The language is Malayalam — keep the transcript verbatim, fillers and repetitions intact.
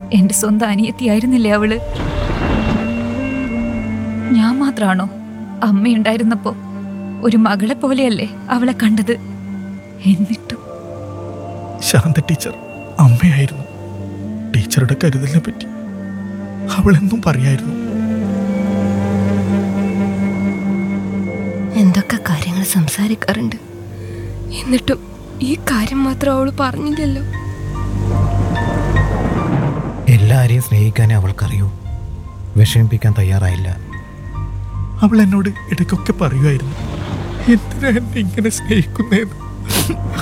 എന്റെ സ്വന്തം അനിയത്തിയായിരുന്നില്ലേ അവള്? ഞാൻ മാത്രാണോ അമ്മയുണ്ടായിരുന്നപ്പോ ഒരു മകളെ പോലെയല്ലേ അവളെ കണ്ടത്? എന്നിട്ടും ശാന്ത ടീച്ചർ അമ്മയായിരുന്നു. ടീച്ചറുടെ കരുതലിനെ പറ്റി അവളെന്നും പറയായിരുന്നു. എന്തൊക്കെ കാര്യങ്ങൾ സംസാരിക്കാറുണ്ട്, എന്നിട്ടും ഈ കാര്യം മാത്രം അവൾ പറഞ്ഞില്ലല്ലോ. എല്ലാരെയും സ്നേഹിക്കാനേ അവൾക്കറിയൂ, വിഷമിപ്പിക്കാൻ തയ്യാറായില്ല. അവൾ എന്നോട് ഇടയ്ക്കൊക്കെ പറയുമായിരുന്നു, എന്തിനാ എന്നെ ഇങ്ങനെ സ്നേഹിക്കുന്നതെന്ന്.